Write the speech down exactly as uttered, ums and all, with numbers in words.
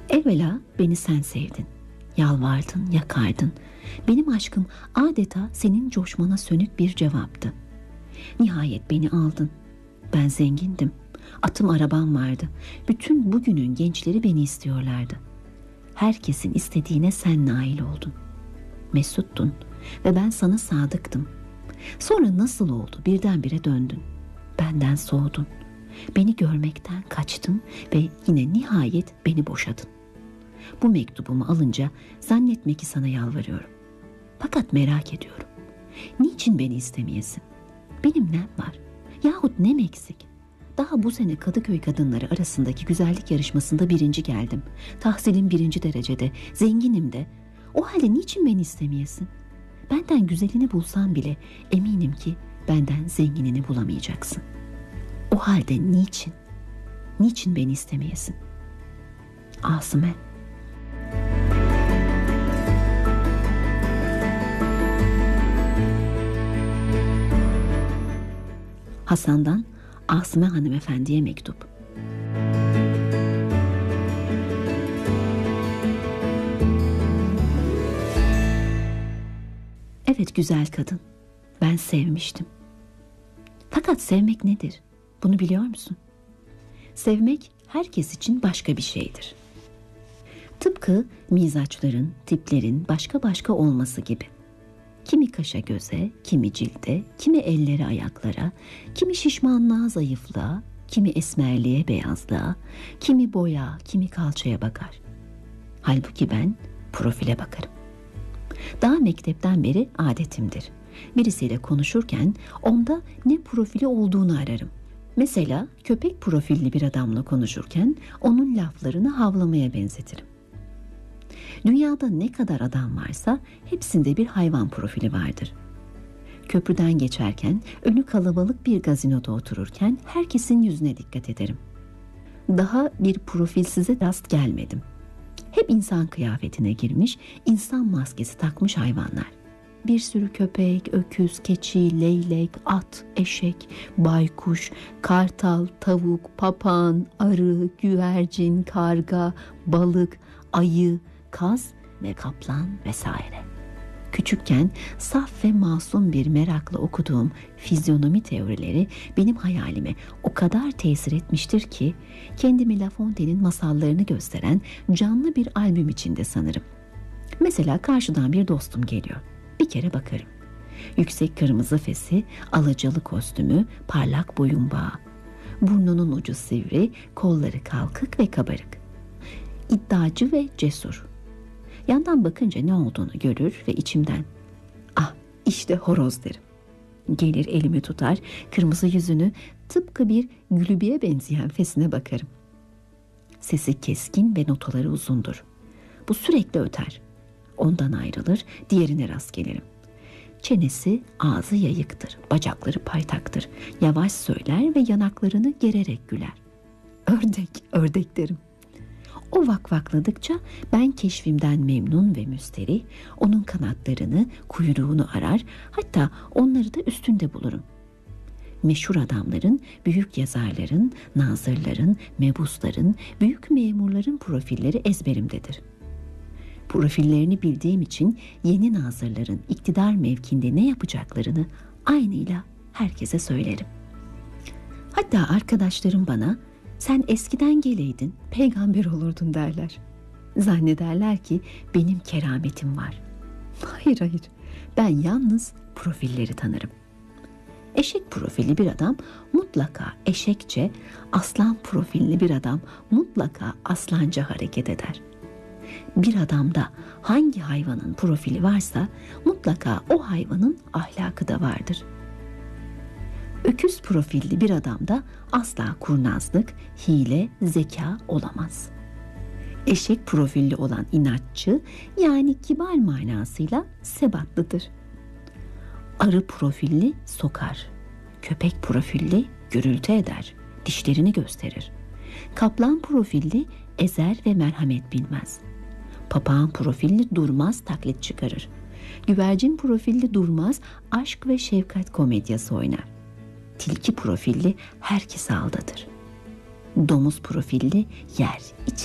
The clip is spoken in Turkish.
Evvela beni sen sevdin. Yalvardın, yakardın. Benim aşkım adeta senin coşmana sönük bir cevaptı. Nihayet beni aldın. Ben zengindim. Atım arabam vardı. Bütün bugünün gençleri beni istiyorlardı. Herkesin istediğine sen nail oldun. Mesuttun ve ben sana sadıktım. Sonra nasıl oldu birdenbire döndün. Benden soğudun. Beni görmekten kaçtın ve yine nihayet beni boşadın. Bu mektubumu alınca zannetme ki sana yalvarıyorum. Fakat merak ediyorum. Niçin beni istemeyesin? Benim nem var? Yahut nem eksik? Daha bu sene Kadıköy kadınları arasındaki güzellik yarışmasında birinci geldim. Tahsilim birinci derecede, zenginim de. O halde niçin beni istemeyesin? Benden güzelini bulsan bile eminim ki benden zenginini bulamayacaksın. O halde niçin? Niçin beni istemeyesin? Asime. Hasan'dan Asime hanımefendiye mektup. Evet güzel kadın, ben sevmiştim. Fakat sevmek nedir? Bunu biliyor musun? Sevmek herkes için başka bir şeydir. Tıpkı mizaçların, tiplerin başka başka olması gibi. Kimi kaşa göze, kimi cilde, kimi ellere ayaklara, kimi şişmanlığa zayıflığa, kimi esmerliğe beyazlığa, kimi boya, kimi kalçaya bakar. Halbuki ben profile bakarım. Daha mektepten beri adetimdir. Birisiyle konuşurken onda ne profili olduğunu ararım. Mesela köpek profilli bir adamla konuşurken onun laflarını havlamaya benzetirim. Dünyada ne kadar adam varsa hepsinde bir hayvan profili vardır. Köprüden geçerken, önü kalabalık bir gazinoda otururken herkesin yüzüne dikkat ederim. Daha bir profilsize rast gelmedim. Hep insan kıyafetine girmiş, insan maskesi takmış hayvanlar. Bir sürü köpek, öküz, keçi, leylek, at, eşek, baykuş, kartal, tavuk, papağan, arı, güvercin, karga, balık, ayı, kaz ve kaplan vesaire. Küçükken saf ve masum bir merakla okuduğum fizyonomi teorileri benim hayalime o kadar tesir etmiştir ki kendimi La Fontaine'in masallarını gösteren canlı bir albüm içinde sanırım. Mesela karşıdan bir dostum geliyor. Bir kere bakarım. Yüksek kırmızı fesi, alacalı kostümü, parlak boyun bağı. Burnunun ucu sivri, kolları kalkık ve kabarık. İddiacı ve cesur. Yandan bakınca ne olduğunu görür ve içimden ah işte horoz derim. Gelir elimi tutar, kırmızı yüzünü tıpkı bir gülübüye benzeyen fesine bakarım. Sesi keskin ve notaları uzundur. Bu sürekli öter. Ondan ayrılır, diğerine rast gelirim. Çenesi, ağzı yayıktır, bacakları paytaktır. Yavaş söyler ve yanaklarını gererek güler. Ördek, ördek derim. O vakvakladıkça ben keşfimden memnun ve müsteri, onun kanatlarını, kuyruğunu arar, hatta onları da üstünde bulurum. Meşhur adamların, büyük yazarların, nazırların, mebusların, büyük memurların profilleri ezberimdedir. Profillerini bildiğim için yeni nazırların iktidar mevkinde ne yapacaklarını aynıyla herkese söylerim. Hatta arkadaşlarım bana sen eskiden geleydin peygamber olurdun derler. Zannederler ki benim kerametim var. Hayır hayır, ben yalnız profilleri tanırım. Eşek profili bir adam mutlaka eşekçe, aslan profilli bir adam mutlaka aslanca hareket eder. Bir adamda hangi hayvanın profili varsa mutlaka o hayvanın ahlakı da vardır. Öküz profilli bir adamda asla kurnazlık, hile, zeka olamaz. Eşek profilli olan inatçı, yani kibar manasıyla sebatlıdır. Arı profilli sokar. Köpek profilli gürültü eder, dişlerini gösterir. Kaplan profilli ezer ve merhamet bilmez. Papağan profilli durmaz, taklit çıkarır. Güvercin profilli durmaz, aşk ve şefkat komedyası oynar. Tilki profilli herkesi aldatır. Domuz profilli yer, içer.